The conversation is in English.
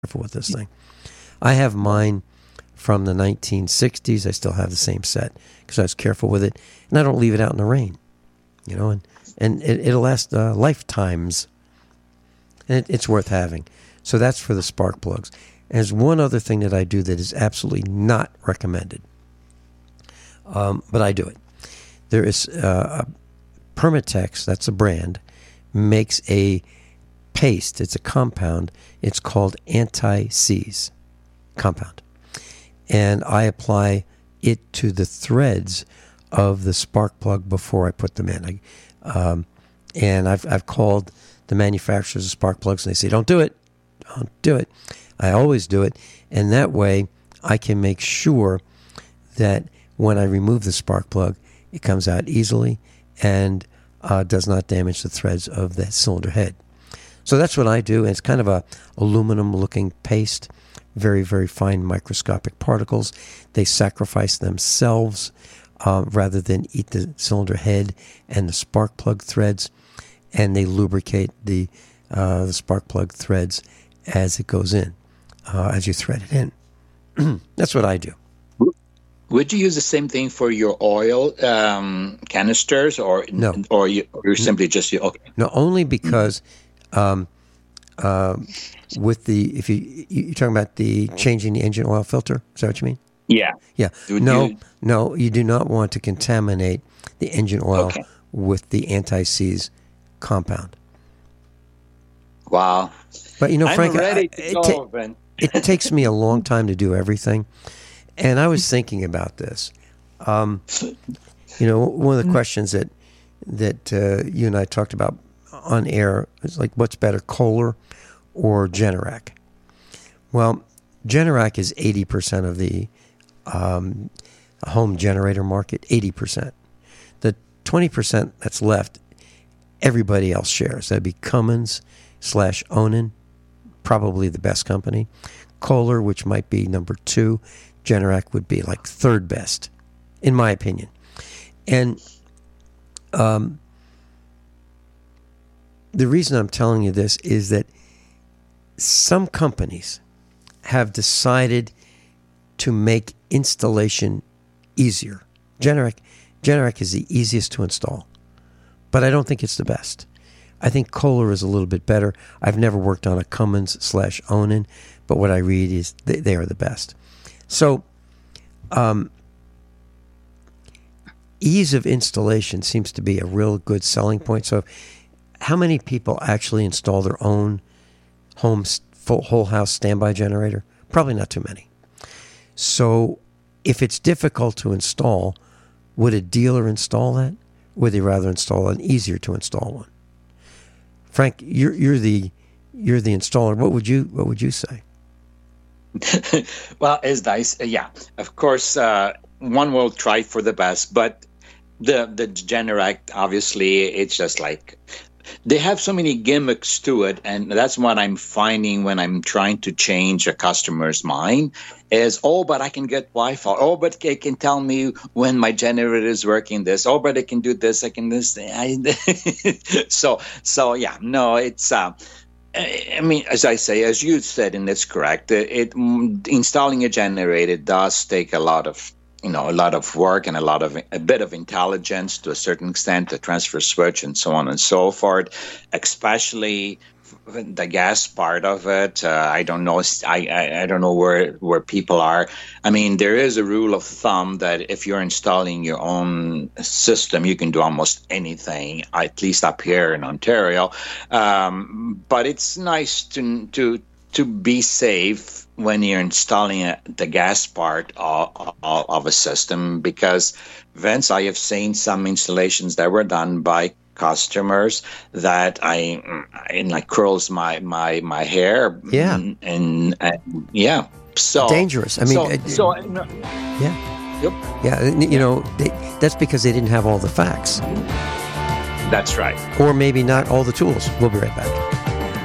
careful with this thing. I have mine from the 1960s. I still have the same set because I was careful with it, and I don't leave it out in the rain. And it'll last lifetimes, and it's worth having. So that's for the spark plugs. And there's one other thing that I do that is absolutely not recommended, but I do it. There is Permatex, that's a brand, makes a paste. It's a compound. It's called anti-seize compound. And I apply it to the threads of the spark plug before I put them in. And I've called the manufacturers of spark plugs, and they say, don't do it. Don't do it. I always do it. And that way I can make sure that when I remove the spark plug, it comes out easily and does not damage the threads of that cylinder head. So that's what I do. And it's kind of a aluminum-looking paste, very, very fine microscopic particles. They sacrifice themselves rather than eat the cylinder head and the spark plug threads, and they lubricate the spark plug threads as it goes in, as you thread it in. That's what I do. Would you use the same thing for your oil canisters, or no? Or you're simply just okay? No, only because with the you're talking about the changing the engine oil filter. Is that what you mean? Yeah. Yeah. No, you do not want to contaminate the engine oil with the anti-seize compound. Wow. But Frank, it takes me a long time to do everything. And I was thinking about this. One of the questions that you and I talked about on air is like, what's better, Kohler or Generac? Well, Generac is 80% of the home generator market, 80%. The 20% that's left, everybody else shares. That'd be Cummins / Onan, probably the best company. Kohler, which might be number 2. Generac would be like third best, in my opinion. And the reason I'm telling you this is that some companies have decided to make installation easier. Generac is the easiest to install, but I don't think it's the best. I think Kohler is a little bit better. I've never worked on a Cummins / Onan, but what I read is they are the best. So, ease of installation seems to be a real good selling point. So, how many people actually install their own whole house standby generator? Probably not too many. So, if it's difficult to install, would a dealer install that? Would they rather install an easier to install one? Frank, you're the installer. What would you say? Well, it's nice. Yeah, of course, one will try for the best, but the Generac, obviously, it's just like they have so many gimmicks to it, and that's what I'm finding when I'm trying to change a customer's mind is, but I can get Wi-Fi. But it can tell me when my generator is working this. But it can do this. I can this. So yeah, no, it's. I mean, as I say, as you said, and it's correct. Installing a generator does take a lot of work and a bit of intelligence to a certain extent, the transfer switch and so on and so forth. Especially the gas part of it. I don't know. I don't know where people are. I mean, there is a rule of thumb that if you're installing your own system, you can do almost anything. At least up here in Ontario. But it's nice to be safe when you're installing the gas part of a system, because Vince, I have seen some installations that were done by customers that it like curls my hair. Yeah. And yeah. So dangerous. I mean, yeah. Yep. Yeah. That's because they didn't have all the facts. That's right. Or maybe not all the tools. We'll be right back.